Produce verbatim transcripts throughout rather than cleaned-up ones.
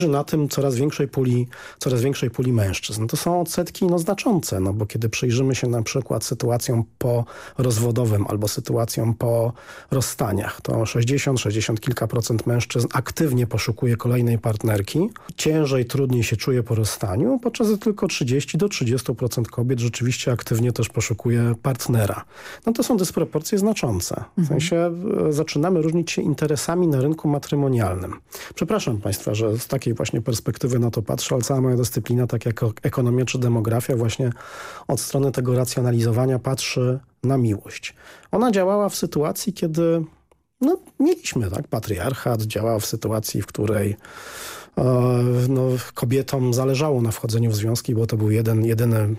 na tym coraz większej puli, coraz większej puli mężczyzn. To są odsetki no, znaczące, no bo kiedy przyjrzymy się na przykład sytuacjom po rozwodowym albo sytuacjom po rozstaniach, to sześćdziesiąt, sześćdziesiąt kilka procent mężczyzn aktywnie poszukuje kolejnej partnerki. Ciężej, trudniej się czuje po rozstaniu, podczas gdy tylko trzydzieści do trzydziestu procent kobiet rzeczywiście aktywnie też poszukuje partnera. No to są dysproporcje znaczące. W sensie e, zaczynamy różnić się interesami na rynku matrymonialnym. Przepraszam Państwa, że z takiej właśnie perspektywy na to patrzę, ale cała moja dyscyplina, tak jak ekonomia czy demografia, właśnie od strony tego racjonalizowania patrzy na miłość. Ona działała w sytuacji, kiedy no, mieliśmy tak, patriarchat, działała w sytuacji, w której e, no, kobietom zależało na wchodzeniu w związki, bo to był jeden, jedyny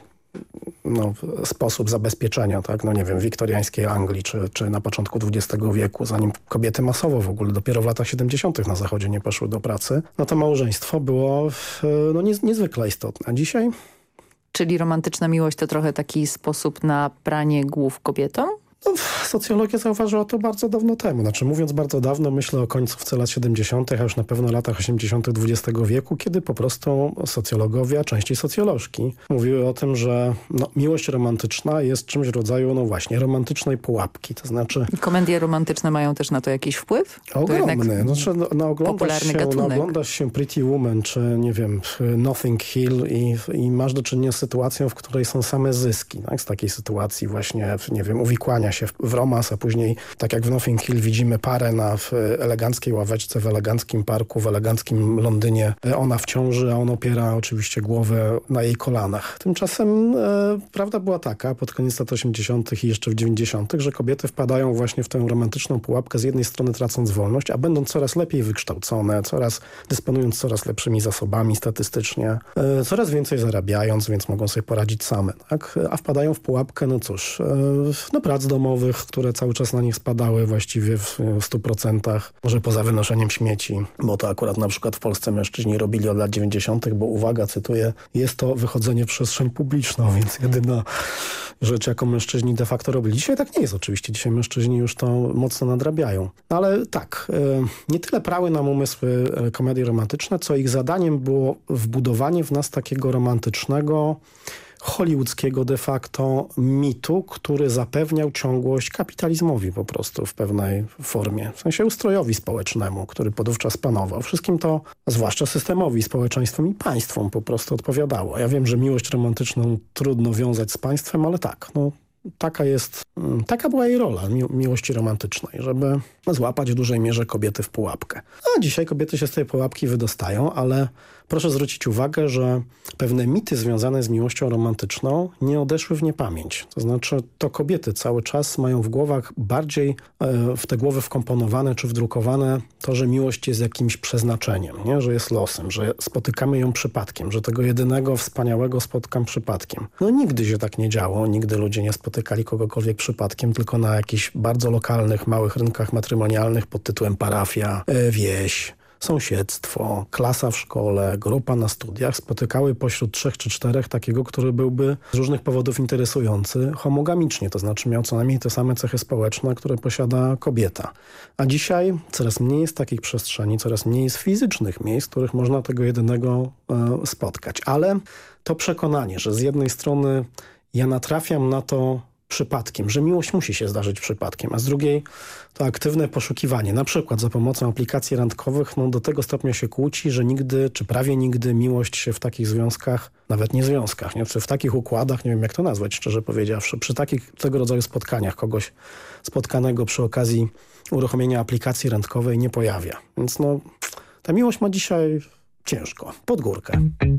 no, sposób zabezpieczenia, tak, no nie wiem, wiktoriańskiej Anglii, czy, czy na początku dwudziestego wieku, zanim kobiety masowo w ogóle dopiero w latach siedemdziesiątych na zachodzie nie poszły do pracy, no to małżeństwo było no, niez, niezwykle istotne. A dzisiaj? Czyli romantyczna miłość to trochę taki sposób na pranie głów kobietom? No, socjologia zauważyła to bardzo dawno temu. Znaczy, mówiąc bardzo dawno, myślę o końcówce lat siedemdziesiątych, a już na pewno latach osiemdziesiątych dwudziestego wieku, kiedy po prostu socjologowie, a częściej socjolożki, mówiły o tym, że no, miłość romantyczna jest czymś w rodzaju, no właśnie, romantycznej pułapki. To znaczy... Komedie romantyczne mają też na to jakiś wpływ? Ogromny. Znaczy, no, no, oglądasz, się, no, oglądasz się Pretty Woman, czy nie wiem, Notting Hill i, i masz do czynienia z sytuacją, w której są same zyski. Tak? Z takiej sytuacji właśnie, nie wiem, uwikłania się w, w romans, a później, tak jak w Notting Hill, widzimy parę na w eleganckiej ławeczce, w eleganckim parku, w eleganckim Londynie. Ona w ciąży, a on opiera oczywiście głowę na jej kolanach. Tymczasem e, prawda była taka, pod koniec lat osiemdziesiątych i jeszcze w dziewięćdziesiątych, że kobiety wpadają właśnie w tę romantyczną pułapkę, z jednej strony tracąc wolność, a będąc coraz lepiej wykształcone, coraz dysponując coraz lepszymi zasobami statystycznie, e, coraz więcej zarabiając, więc mogą sobie poradzić same, tak? A wpadają w pułapkę, no cóż, e, no prac domowych, które cały czas na nich spadały właściwie w stu procentach, może poza wynoszeniem śmieci, bo to akurat na przykład w Polsce mężczyźni robili od lat dziewięćdziesiątych, bo uwaga, cytuję, jest to wychodzenie w przestrzeń publiczną, więc jedyna rzecz, jaką mężczyźni de facto robili. Dzisiaj tak nie jest oczywiście, dzisiaj mężczyźni już to mocno nadrabiają. No ale tak, nie tyle prały nam umysły komedie romantyczne, co ich zadaniem było wbudowanie w nas takiego romantycznego, hollywoodzkiego de facto mitu, który zapewniał ciągłość kapitalizmowi po prostu w pewnej formie. W sensie ustrojowi społecznemu, który podówczas panował. Wszystkim to, zwłaszcza systemowi, społeczeństwom i państwom po prostu odpowiadało. Ja wiem, że miłość romantyczną trudno wiązać z państwem, ale tak, no taka jest, taka była jej rola mi miłości romantycznej, żeby złapać w dużej mierze kobiety w pułapkę. A dzisiaj kobiety się z tej pułapki wydostają, ale proszę zwrócić uwagę, że pewne mity związane z miłością romantyczną nie odeszły w niepamięć. To znaczy to kobiety cały czas mają w głowach bardziej e, w te głowy wkomponowane czy wdrukowane to, że miłość jest jakimś przeznaczeniem, nie? Że jest losem, że spotykamy ją przypadkiem, że tego jedynego wspaniałego spotkam przypadkiem. No nigdy się tak nie działo, nigdy ludzie nie spotykali kogokolwiek przypadkiem, tylko na jakichś bardzo lokalnych, małych rynkach matrymonialnych pod tytułem parafia, e, wieś, sąsiedztwo, klasa w szkole, grupa na studiach spotykały pośród trzech czy czterech takiego, który byłby z różnych powodów interesujący homogamicznie, to znaczy miał co najmniej te same cechy społeczne, które posiada kobieta. A dzisiaj coraz mniej jest takich przestrzeni, coraz mniej jest fizycznych miejsc, w których można tego jedynego e, spotkać. Ale to przekonanie, że z jednej strony ja natrafiam na to przypadkiem, że miłość musi się zdarzyć przypadkiem, a z drugiej to aktywne poszukiwanie, na przykład za pomocą aplikacji randkowych, no do tego stopnia się kłóci, że nigdy, czy prawie nigdy miłość się w takich związkach, nawet nie związkach, nie, czy w takich układach, nie wiem jak to nazwać, szczerze powiedziawszy, przy takich tego rodzaju spotkaniach kogoś spotkanego przy okazji uruchomienia aplikacji randkowej nie pojawia. Więc no, ta miłość ma dzisiaj ciężko, pod górkę.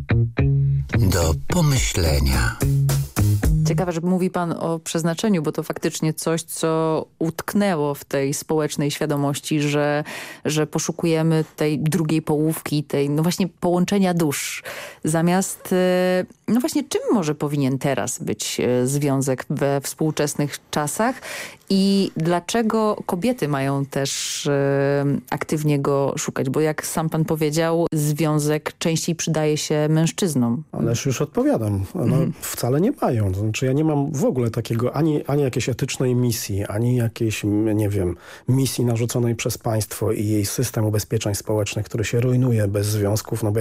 Do pomyślenia. Ciekawe, że mówi pan o przeznaczeniu, bo to faktycznie coś, co utknęło w tej społecznej świadomości, że, że poszukujemy tej drugiej połówki, tej no właśnie połączenia dusz. Zamiast, no właśnie czym może powinien teraz być związek we współczesnych czasach i dlaczego kobiety mają też e, aktywnie go szukać? Bo jak sam pan powiedział, związek częściej przydaje się mężczyznom. Ależ już odpowiadam. No, mm. Wcale nie mają. To znaczy ja nie mam w ogóle takiego ani, ani jakiejś etycznej misji, ani jakiejś, nie wiem, misji narzuconej przez państwo i jej system ubezpieczeń społecznych, który się rujnuje bez związków, no bo